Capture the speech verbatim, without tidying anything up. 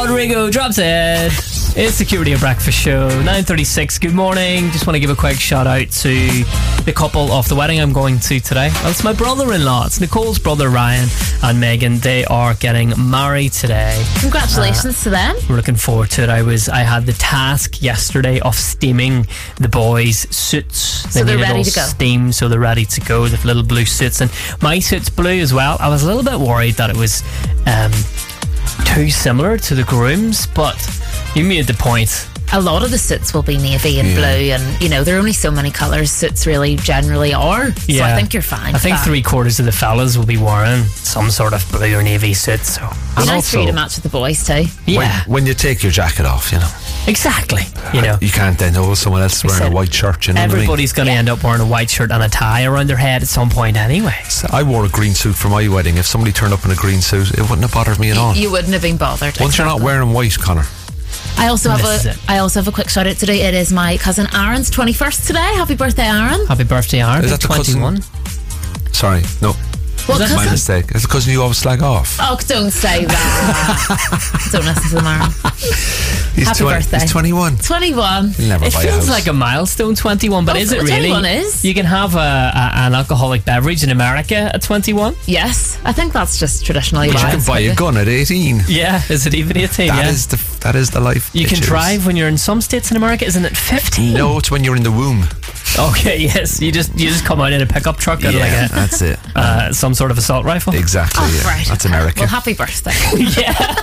Rodrigo drops it. It's the Security Breakfast Show, nine thirty-six. Good morning. Just want to give a quick shout out to the couple of the wedding I'm going to today. Well, it's my brother-in-law. It's Nicole's brother Ryan and Megan. They are getting married today. Congratulations uh, to them. We're looking forward to it. I was I had the task yesterday of steaming the boys' suits. They so they're need it ready all to go. Steam, so they're ready to go. They've little blue suits, and my suit's blue as well. I was a little bit worried that it was um, too similar to the groom's, but you made the point. A lot of the suits will be navy and Yeah. blue, and you know there are only so many colours suits really generally are. So Yeah. I think you're fine. I think with three quarters of the fellas will be wearing some sort of blue or navy suit. So that. Be nice for you to match with the boys too. Yeah, When, when you take your jacket off, you know. exactly. You know, You can't then know someone else is wearing said a white shirt, you know what I mean? everybody's going to end up wearing a white shirt and a tie around their head at some point anyway. So I wore a green suit for my wedding. If somebody turned up in a green suit, it wouldn't have bothered me at all. You wouldn't have been bothered. Once you're not exactly. wearing white, Connor. I also have This is a it. I also have a quick shout out today. It is my cousin Aaron's twenty-first today. Happy birthday, Aaron. Happy birthday, Aaron. Is that the cousin? twenty-one. Sorry, no. What that cousin? My mistake. It's the cousin you always slag off. Oh, don't say that. Don't listen to them, Aaron. He's Happy twenty, birthday. He's twenty-one. twenty-one. He'll never It buy a feels house. like a milestone, twenty-one, but Oh, is it really? twenty-one is. You can have a, a, an alcoholic beverage in America at twenty-one? Yes, I think that's just traditionally. But you why can it's buy a like gun at eighteen. Yeah, is it even eighteen? That yeah. is the that is the life. You can bitches. drive when you're in some states in America, isn't it fifteen? No, it's when you're in the womb. Okay, yes. You just you just come out in a pickup truck and Yeah, like a, that's it. uh, some sort of assault rifle. Exactly. Oh, yeah. right. That's okay. America. Well, happy birthday. Yeah.